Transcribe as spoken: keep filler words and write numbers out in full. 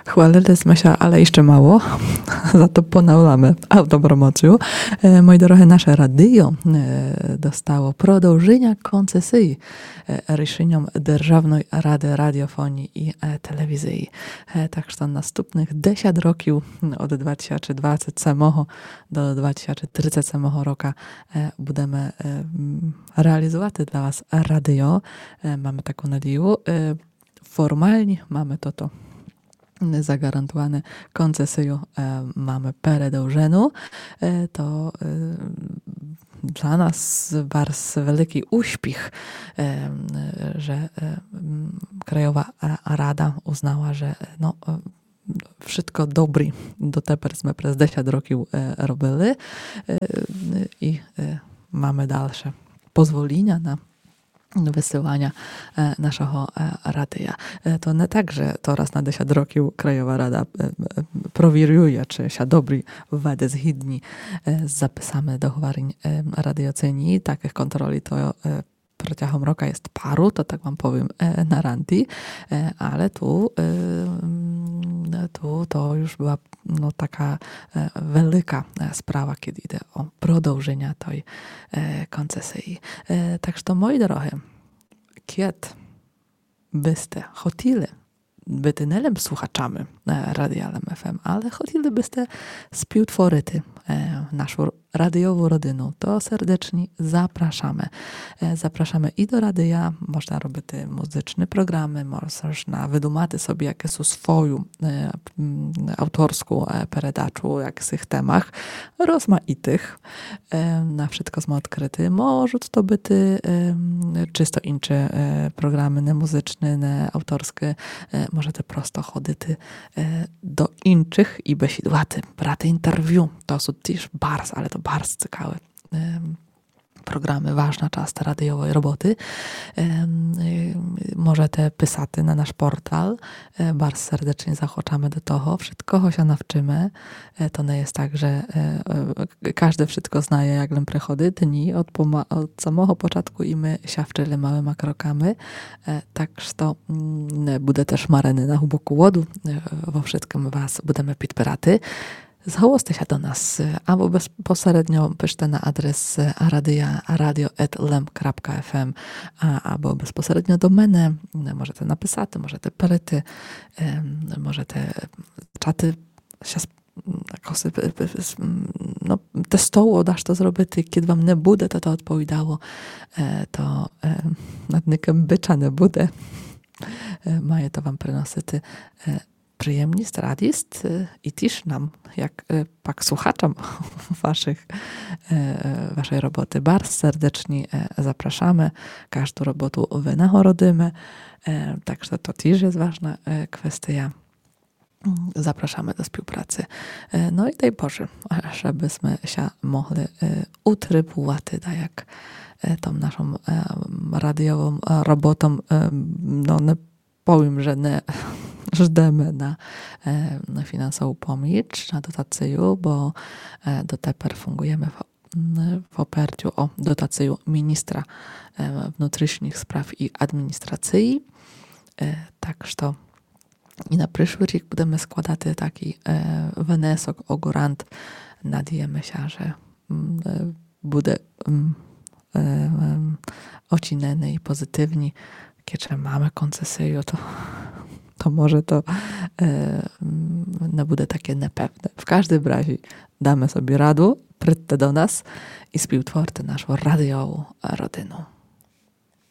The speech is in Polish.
Chwalili sme sa, ale ešte malo. Za to ponavljamy autopromociju. E, moji dorohe, naše radio e, dostało продовження koncesji e, рішенням Державної ради радіофонії і e, телевізії. E, так що наступних десять років od dwa tysiące dwudziestego siódmego do dwa tysiące trzydziestego siódmego roku e, будемо e, realizować dla was radio. E, mamy taką nadzieję. E, formalnie mamy to to zagarantowane koncesją, e, mamy przedłużoną, e, to e, dla nas bardzo wielki uśpiech, e, że e, Krajowa Rada uznała, że no, wszystko dobre do teraz my przez dziesięć rokів e, robili e, i e, mamy dalsze pozwolenia na wysyłania e, naszego e, radia. E, to nie tak, że to raz na dziesięć rokів Krajowa Rada e, e, prowiruje, czy się dobry wady zgodni e, z zapisami dochowań e, radiocyjni. Takich kontroli to e, протягом року є пару, то так вам powiem e, na ranti, e, ale tu, e, tu to już była no, taka e, wielka e, sprawa, kiedy idzie o продовження tej e, koncesji. E, tak że, moi drodzy, kiedy byście chcieli być nie tylko słuchaczami e, Radia L M F M, ale chcielibyście współtworzyć e, naszą radiową rodzinę, to serdecznie zapraszamy. E, zapraszamy i do radia, można robić muzyczne programy, można wydumać sobie jakie są swoją e, autorską e, передачу, jakich temach rozmaitych. E, na wszystko są odkryty. Może to być e, czysto inne e, programy, nie muzyczne, nie autorskie. E, możecie prosto chodzić e, do innych i besidłać, brać interwiu. To są też bardzo, ale to bardzo ciekawe programy, ważna część radiowej roboty. Możecie pisać na nasz portal. Bardzo serdecznie zachoczamy do tego. Wszystko się nauczymy. To nie jest tak, że każdy wszystko zna, jak nam przychody dni od, od samego początku i my się wczyli małymi krokami. Tak, że to będzie też mareny na boku łodu. Wo wszystkim was będziemy podpierać. Zgłoście się do nas albo bezpośrednio piszcie na adres radia radio at lem kropka f m albo bezpośrednio do mnie. Możecie napisać, możecie peryty, możecie czaty się no, testowo dasz to zrobić, kiedy wam nie będzie to to odpowiadało, to nad nikim bycza nie będzie. Maje to wam przynosić przyjemność, radość i też nam, jak pak słuchaczom waszych, waszej roboty, bardzo serdecznie zapraszamy. Każdą robotę wynagrodzimy, także to też jest ważna kwestia. Zapraszamy do współpracy. No i daj Boże, żebyśmy się mogli utrybuwać, tak jak tą naszą radiową robotą, no nie powiem, że nie żdemy na, na finansową pomoc, na dotację, bo do teraz fungujemy w, w oparciu o dotację ministra wnętrznych spraw i administracji. Tak, że i na przyszły rok będziemy składać taki wniosek o grant. Nadziejemy się, że będzie ocenony i pozytywny. Kiedy mamy koncesję, to to może to e, nie będzie takie niepewne. W każdym razie damy sobie radę, przyjdźcie do nas i współtwórcie naszą radiową rodzinę.